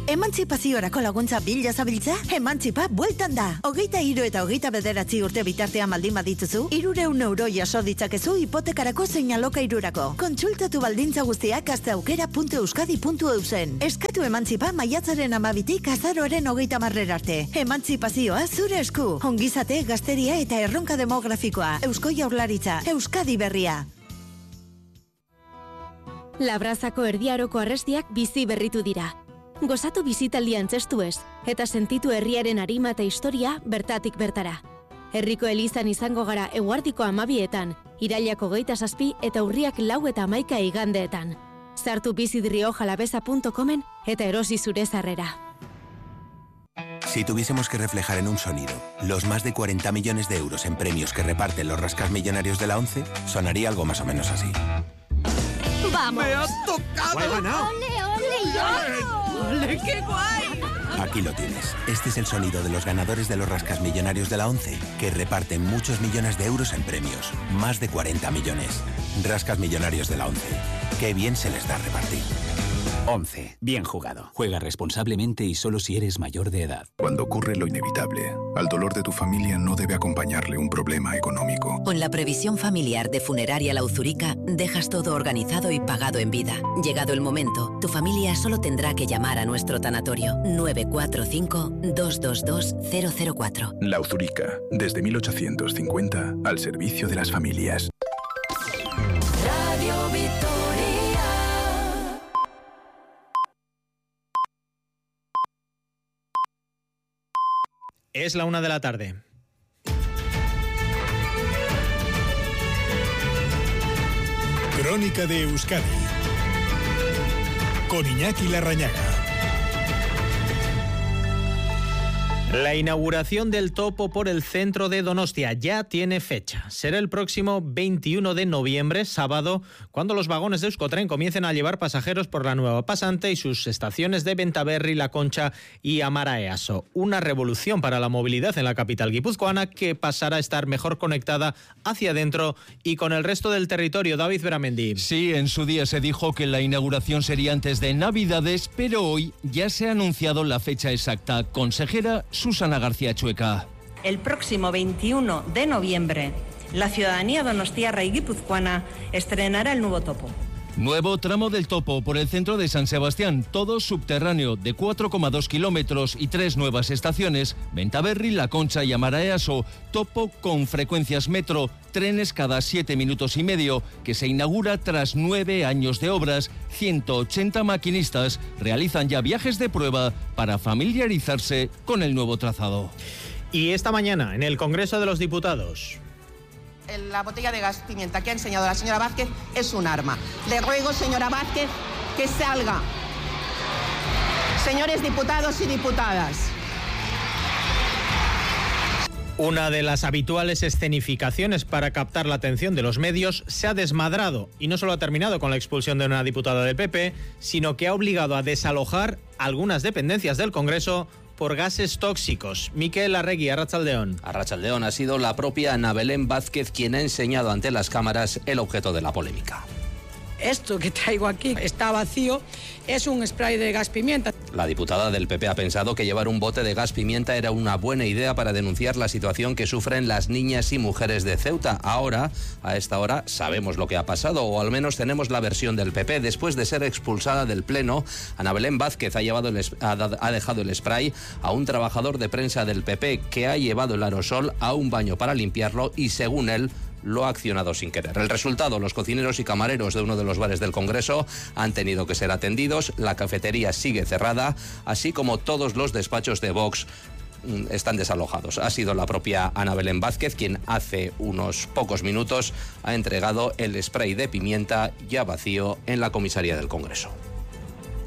Emantzipaziorako laguntza bila zabiltza? Emantzipa bueltan da. 23 eta 29 urte bitartean baldin badituzu, 300 euro jaso ditzakezu hipotekarako zein alokairurako. Kontsultatu baldintza guztiak asteaukera.euskadi.eusen. Eskatu emantzipa maiatzaren 12tik azaroaren 30 arte. Emantzipazioa zure esku. Ongizate, gazteria eta erronka demografikoa. Eusko Jaurlaritza, Euskadi berria. Labrazako erdiaroko arrestiak bizi berritu dira. Gozatu bizitaldia antzestuez, eta sentitu herriaren arima eta historia bertatik bertara. Herriko elizan izango gara eguardiko 12etan, irailako 27 eta urriak 4 eta 11 igandeetan. Sartu bizidriojalabesa.comen eta erosi zure sarrera. Si tuviésemos que reflejar en un sonido los más de 40 millones de euros en premios que reparten los rascasmillonarios de la ONCE, sonaría algo más o menos así. ¡Vamos! ¡Me has tocado! ¡Ole, ole! ¡Ole, qué guay! Aquí lo tienes. Este es el sonido de los ganadores de los rascasmillonarios de la ONCE, que reparten muchos millones de euros en premios. Más de 40 millones. Rascasmillonarios de la ONCE. Qué bien se les da repartir. 11. Bien jugado. Juega responsablemente y solo si eres mayor de edad. Cuando ocurre lo inevitable, al dolor de tu familia no debe acompañarle un problema económico. Con la previsión familiar de Funeraria La Uzurica, dejas todo organizado y pagado en vida. Llegado el momento, tu familia solo tendrá que llamar a nuestro tanatorio 945-222-004. La Uzurica, desde 1850, al servicio de las familias. Radio Victoria. Es la 1 de la tarde. Crónica de Euskadi con Iñaki Larrañaga. La inauguración del topo por el centro de Donostia ya tiene fecha. Será el próximo 21 de noviembre, sábado, cuando los vagones de Euskotren comiencen a llevar pasajeros por la nueva pasante y sus estaciones de Bentaberri, La Concha y Amara Easo. Una revolución para la movilidad en la capital guipuzcoana que pasará a estar mejor conectada hacia adentro y con el resto del territorio. David Beramendi. Sí, en su día se dijo que la inauguración sería antes de Navidades, pero hoy ya se ha anunciado la fecha exacta. Consejera Susana García Chueca. El próximo 21 de noviembre, la ciudadanía donostiarra y guipuzcoana estrenará el nuevo topo. Nuevo tramo del topo por el centro de San Sebastián, todo subterráneo, de 4,2 kilómetros y 3 nuevas estaciones, Bentaberri, La Concha y Amara Easo. Topo con frecuencias metro, trenes cada 7 minutos y medio, que se inaugura tras 9 años de obras. 180 maquinistas realizan ya viajes de prueba para familiarizarse con el nuevo trazado. Y esta mañana, en el Congreso de los Diputados, la botella de gas pimienta que ha enseñado la señora Vázquez es un arma. Le ruego, señora Vázquez, que salga. Señores diputados y diputadas. una de las habituales escenificaciones para captar la atención de los medios se ha desmadrado y no solo ha terminado con la expulsión de una diputada del PP, sino que ha obligado a desalojar algunas dependencias del Congreso por gases tóxicos. Miquel Arregui, Arratsaldeón. Arratsaldeón, ha sido la propia Ana Belén Vázquez quien ha enseñado ante las cámaras el objeto de la polémica. Esto que traigo aquí está vacío, es un spray de gas pimienta. La diputada del PP ha pensado que llevar un bote de gas pimienta era una buena idea para denunciar la situación que sufren las niñas y mujeres de Ceuta. Ahora, a esta hora, sabemos lo que ha pasado, o al menos tenemos la versión del PP. Después de ser expulsada del Pleno, Ana Belén Vázquez ha dejado el spray a un trabajador de prensa del PP que ha llevado el aerosol a un baño para limpiarlo y, según él, lo ha accionado sin querer. El resultado, los cocineros y camareros de uno de los bares del Congreso han tenido que ser atendidos, la cafetería sigue cerrada, así como todos los despachos de Vox están desalojados. Ha sido la propia Ana Belén Vázquez quien hace unos pocos minutos ha entregado el spray de pimienta ya vacío en la comisaría del Congreso.